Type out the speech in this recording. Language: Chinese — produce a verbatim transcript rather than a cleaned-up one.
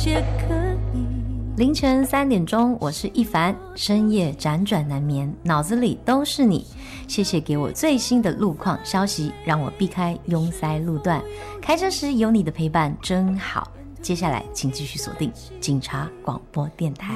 切可以。 凌晨三点钟，我是一凡，深夜辗转难眠，脑子里都是你。谢谢给我最新的路况消息，让我避开拥塞路段。开车时有你的陪伴真好。接下来请继续锁定警察广播电台。